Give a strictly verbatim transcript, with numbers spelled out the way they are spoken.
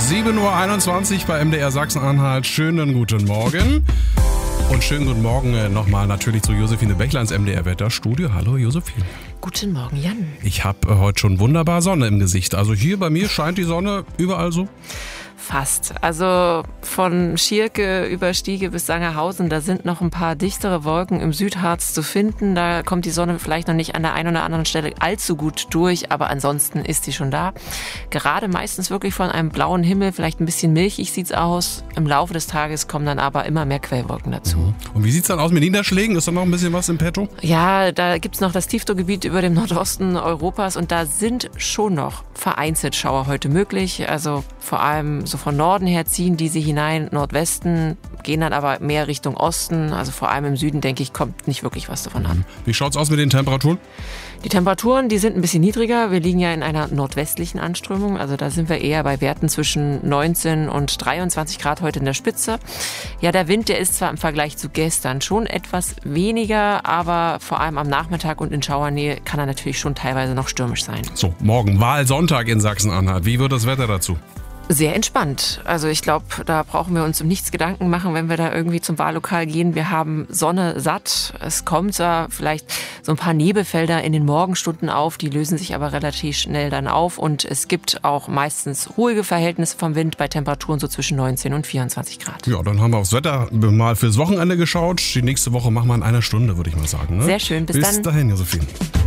sieben Uhr einundzwanzig bei M D R Sachsen-Anhalt. Schönen guten Morgen. Und schönen guten Morgen nochmal natürlich zu Josephine Bechler ins M D R-Wetterstudio. Hallo Josephine. Guten Morgen, Jan. Ich habe heute schon wunderbar Sonne im Gesicht. Also hier bei mir scheint die Sonne überall so. Fast. Also von Schierke über Stiege bis Sangerhausen, da sind noch ein paar dichtere Wolken im Südharz zu finden. Da kommt die Sonne vielleicht noch nicht an der einen oder anderen Stelle allzu gut durch, aber ansonsten ist sie schon da. Gerade meistens wirklich von einem blauen Himmel, vielleicht ein bisschen milchig sieht's aus. Im Laufe des Tages kommen dann aber immer mehr Quellwolken dazu. Mhm. Und wie sieht's dann aus mit Niederschlägen? Ist da noch ein bisschen was im Petto? Ja, da gibt's noch das Tiefdruckgebiet über dem Nordosten Europas und da sind schon noch vereinzelt Schauer heute möglich. Also vor allem so von Norden her ziehen diese hinein, Nordwesten, gehen dann aber mehr Richtung Osten. Also vor allem im Süden, denke ich, kommt nicht wirklich was davon an. Wie schaut's aus mit den Temperaturen? Die Temperaturen, die sind ein bisschen niedriger. Wir liegen ja in einer nordwestlichen Anströmung. Also da sind wir eher bei Werten zwischen neunzehn und dreiundzwanzig Grad heute in der Spitze. Ja, der Wind, der ist zwar im Vergleich zu gestern schon etwas weniger, aber vor allem am Nachmittag und in Schauernähe kann er natürlich schon teilweise noch stürmisch sein. So, morgen Wahlsonntag in Sachsen-Anhalt. Wie wird das Wetter dazu? Sehr entspannt. Also ich glaube, da brauchen wir uns um nichts Gedanken machen, wenn wir da irgendwie zum Wahllokal gehen. Wir haben Sonne satt. Es kommt da vielleicht so ein paar Nebelfelder in den Morgenstunden auf. Die lösen sich aber relativ schnell dann auf. Und es gibt auch meistens ruhige Verhältnisse vom Wind bei Temperaturen so zwischen neunzehn und vierundzwanzig Grad. Ja, dann haben wir aufs Wetter mal fürs Wochenende geschaut. Die nächste Woche machen wir in einer Stunde, würde ich mal sagen. Ne? Sehr schön. Bis, Bis dann. dahin, Josephine.